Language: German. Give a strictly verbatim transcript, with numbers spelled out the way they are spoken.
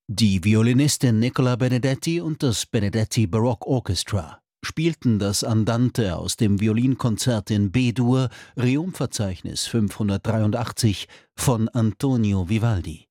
Die Violinistin Nicola Benedetti und das Benedetti Baroque Orchestra spielten das Andante aus dem Violinkonzert in B-Dur, Reum-Verzeichnis fünfhundertdreiundachtzig von Antonio Vivaldi.